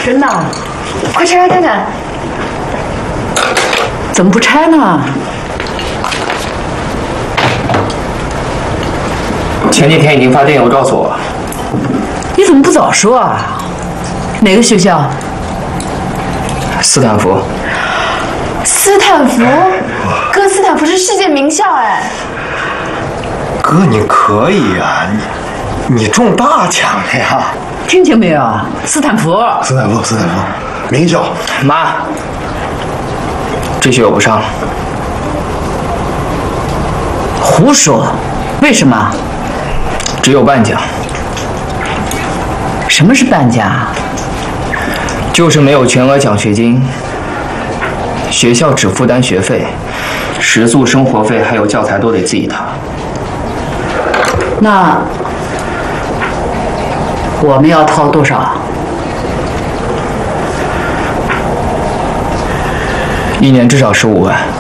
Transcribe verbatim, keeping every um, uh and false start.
真的？快拆开看看。怎么不拆呢？ 前几天已经发电邮告诉我。 你怎么不早说啊？哪个学校？ 斯坦福。 斯坦福？哥，斯坦福是世界名校哎。 哥，你可以呀、啊，你你中大奖了呀！ 听清没有？斯坦福。 斯坦福，斯坦福，名校。 妈，这学我不上。 胡说！为什么？ 只有半价。 什么是半价？ 就是没有全额奖学金，学校只负担学费，食宿、生活费还有教材都得自己掏。 那我们要掏多少？ 一年至少十五万。